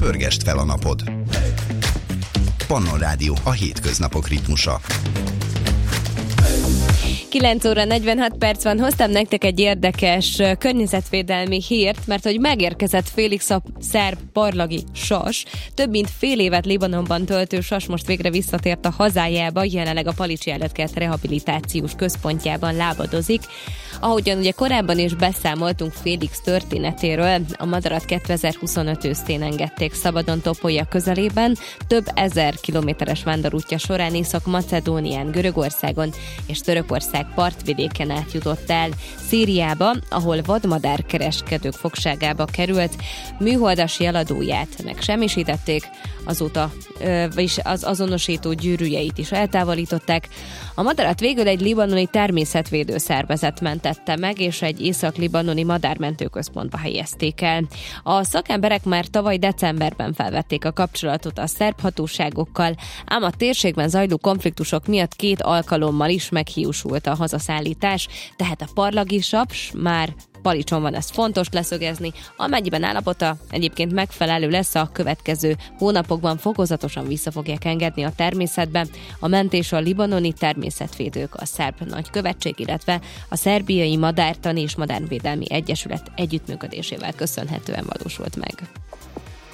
Pörgesd fel a napod. Pannon Rádió, a hétköznapok ritmusa. 9 óra 46 perc van, hoztam nektek egy érdekes környezetvédelmi hírt, mert hogy megérkezett Félix a szerb parlagi sas. Több mint fél évet Libanonban töltő sas most végre visszatért a hazájába, jelenleg a Palicsi Állatkert rehabilitációs központjában lábadozik. Ahogyan ugye korábban is beszámoltunk Félix történetéről, a madarat 2025 őszén engedték szabadon Topolya közelében, több ezer kilométeres vándorútja során Észak-Macedónián, Görögországon és Törökország partvidéken átjutott el Szíriába, ahol vadmadárkereskedők fogságába került, műholdas jeladóját megsemmisítették, azóta vagyis az azonosító gyűrűjeit is eltávolították. A madarat végül egy libanoni természetvédő szervezet mentette meg, és egy észak-libanoni madármentőközpontba helyezték el. A szakemberek már tavaly decemberben felvették a kapcsolatot a szerb hatóságokkal, ám a térségben zajló konfliktusok miatt 2 alkalommal is meghiúsult a hazaszállítás, tehát a parlagi saps már Palicson van, ez fontos leszögezni, amennyiben állapota egyébként megfelelő lesz, a következő hónapokban fokozatosan vissza fogják engedni a természetbe. A mentés a libanoni természetvédők, a szerb nagykövetség, illetve a szerbiai madártani és madárvédelmi egyesület együttműködésével köszönhetően valósult meg.